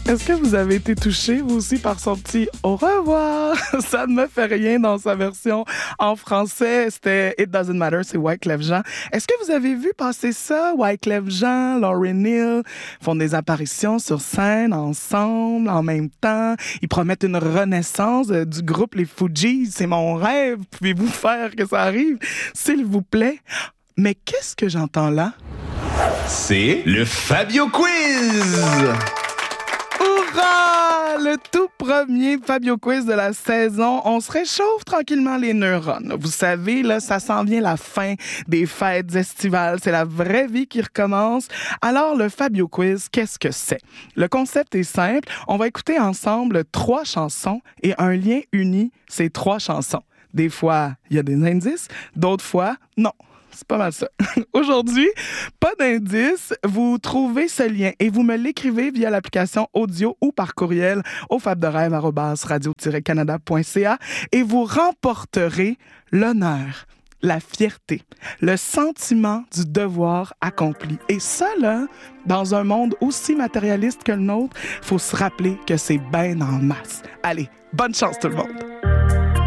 Est-ce que vous avez été touché, vous aussi, par son petit « au revoir ». Ça ne me fait rien dans sa version en français. C'était « It Doesn't Matter », c'est Wyclef Jean. Est-ce que vous avez vu passer ça? Wyclef Jean, Lauryn Hill font des apparitions sur scène ensemble, en même temps. Ils promettent une renaissance du groupe Les Fugees. C'est mon rêve. Pouvez-vous faire que ça arrive, s'il vous plaît? Mais qu'est-ce que j'entends là? C'est le Fabio Quiz! Hourra! Le tout premier Fabio Quiz de la saison. On se réchauffe tranquillement les neurones. Vous savez, là, ça s'en vient la fin des fêtes estivales. C'est la vraie vie qui recommence. Alors, le Fabio Quiz, qu'est-ce que c'est? Le concept est simple. On va écouter ensemble 3 chansons et un lien unit ces 3 chansons. Des fois, il y a des indices. D'autres fois, non. C'est pas mal ça. Aujourd'hui, pas d'indice. Vous trouvez ce lien et vous me l'écrivez via l'application audio ou par courriel au fabderêve@radio-canada.ca et vous remporterez l'honneur, la fierté, le sentiment du devoir accompli. Et ça, là, dans un monde aussi matérialiste que le nôtre, faut se rappeler que c'est ben en masse. Allez, bonne chance tout le monde!